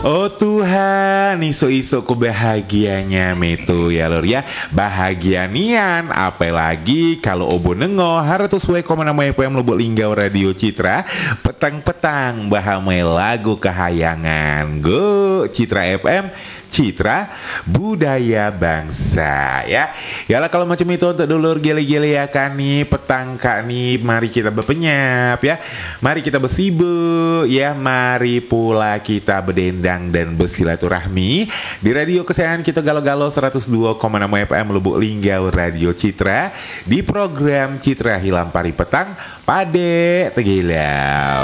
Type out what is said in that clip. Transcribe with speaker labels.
Speaker 1: Oh Tuhan, iso-iso kebahagiaannya metu ya lor ya. Bahagia nian, apalagi kalau obo nengo haratus we koma nama FM Lubuk Linggau Radio Citra. Petang-petang bahamai lagu kehayangan. Go Citra FM, Citra Budaya Bangsa ya. Yalah kalau macam itu untuk dulur gele-gele ya kan nih petang kak nih, mari kita berpenyap ya. Mari kita bersibu ya, mari pula kita berdendang dan bersilaturahmi di radio kesayangan kita Galo-Galo 102,6 FM Lubuk Linggau Radio Citra di program Citra Hilampari Petang Pade Tegilau.